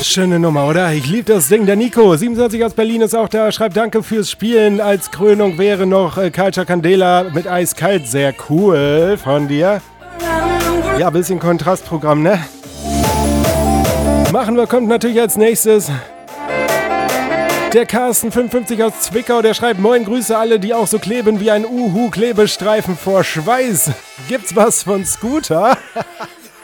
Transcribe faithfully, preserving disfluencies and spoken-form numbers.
Schöne Nummer, oder? Ich liebe das Ding. Der Nico, siebenundzwanzig aus Berlin, ist auch da. Schreibt danke fürs Spielen. Als Krönung wäre noch äh, Culture Candela mit Eiskalt. Sehr cool von dir. Ja, bisschen Kontrastprogramm, ne? Machen wir, kommt natürlich als nächstes der Carsten fünfundfünfzig aus Zwickau. Der schreibt: Moin, Grüße alle, die auch so kleben wie ein Uhu-Klebestreifen vor Schweiß. Gibt's was von Scooter?